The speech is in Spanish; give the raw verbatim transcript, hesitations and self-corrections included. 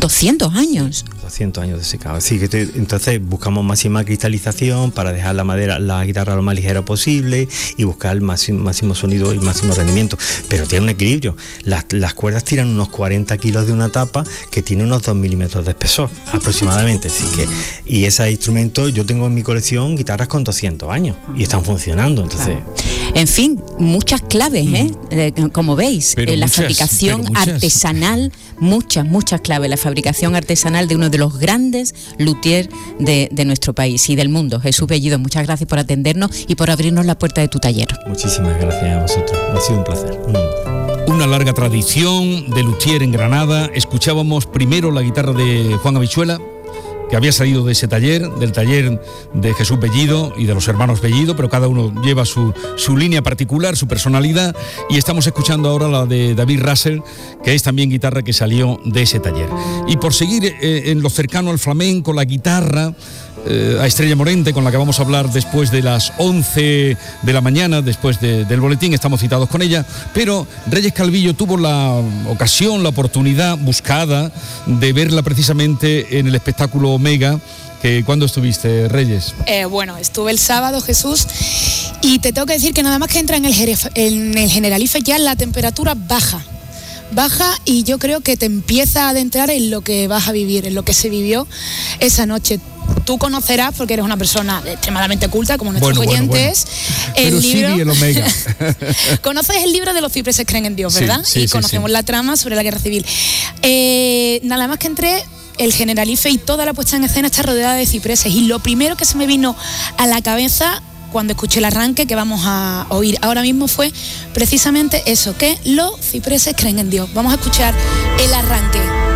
doscientos años. doscientos años de secado. Es decir, que te, entonces buscamos máxima cristalización para dejar la madera, la guitarra lo más ligera posible y buscar el máximo, máximo sonido y máximo rendimiento. Pero tiene un equilibrio. Las, las cuerdas tiran unos cuarenta kilos de una tapa que tiene unos dos milímetros de espesor aproximadamente. Así que, y ese instrumento, yo tengo en mi colección guitarras con doscientos años y están funcionando. Entonces, claro. En fin, muchas claves, ¿eh? Eh, como veis, eh, la muchas, fabricación artesanal, muchas, muchas claves. La fabricación artesanal de uno de los grandes luthiers de, de nuestro país y del mundo. Jesús Bellido, muchas gracias por atendernos y por abrirnos la puerta de tu taller. Muchísimas gracias a vosotros. Ha sido un placer. Un... Una larga tradición de luthier en Granada. Escuchábamos primero la guitarra de Juan Habichuela, que había salido de ese taller, del taller de Jesús Bellido y de los hermanos Bellido, pero cada uno lleva su, su línea particular, su personalidad, y estamos escuchando ahora la de David Russell, que es también guitarra que salió de ese taller. Y por seguir eh, en lo cercano al flamenco, la guitarra, eh, a Estrella Morente, con la que vamos a hablar después de las once de la mañana, después de, del boletín, estamos citados con ella, pero Reyes Calvillo tuvo la ocasión, la oportunidad buscada de verla precisamente en el espectáculo Omega. Que, ¿cuándo estuviste, Reyes? Eh, bueno, estuve el sábado, Jesús, y te tengo que decir que nada más que entra en el, Jeref, en el Generalife ya la temperatura baja, baja y yo creo que te empieza a adentrar en lo que vas a vivir, en lo que se vivió esa noche. Tú conocerás, porque eres una persona extremadamente culta, como nuestros bueno, oyentes, bueno, bueno. el Pero libro... Sí, el Omega. Conoces el libro de Los cipreses creen en Dios, ¿verdad? Sí, sí, y sí, conocemos sí. la trama sobre la guerra civil. Eh, nada más que entré, el Generalife y toda la puesta en escena está rodeada de cipreses. Y lo primero que se me vino a la cabeza cuando escuché el arranque que vamos a oír ahora mismo fue precisamente eso, que los cipreses creen en Dios. Vamos a escuchar el arranque.